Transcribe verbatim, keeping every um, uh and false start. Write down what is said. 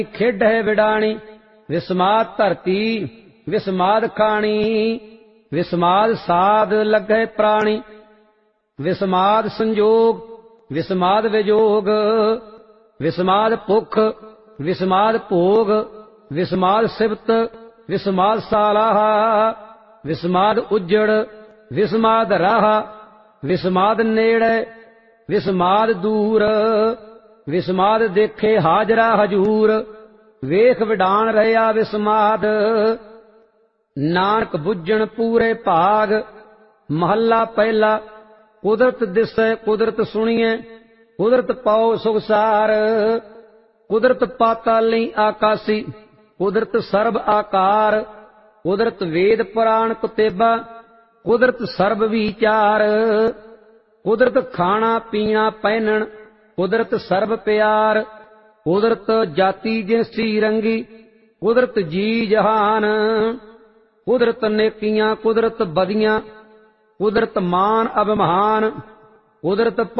खेडह विडाणी, विस्माद धरती विस्माद खाणी, विस्माद साध लगे प्राणी, विस्माद संजोग विस्माद विजोग, विस्माद भुख विस्माद भोग, विस्माद सिबत विस्माद सालाहा, विस्माद उजड़ विस्माद राह, विस्माद नेड़े विस्माद दूर, विस्माद देखे हाजरा हजूर, वेख विडान रहा विस्माद, नानक बुझण पूरे भाग। महला पहला। कुदरत दिसै कुदरत सुनिए, कुदरत पाओ सुखसार, कुदरत पाताली आकाशी, कुदरत सर्ब आकार, कुदरत वेद पुराण कुतेबा, कुदरत सर्ब विचार, कुदरत खाना पीना पहनन, कुदरत सर्ब प्यार, कुदरत जाति जिनसी रंगी, कुदरत जी जहान, कुदरत नेकियां कुदरत बदियां, कुदरत मान अभिमान, कुदरत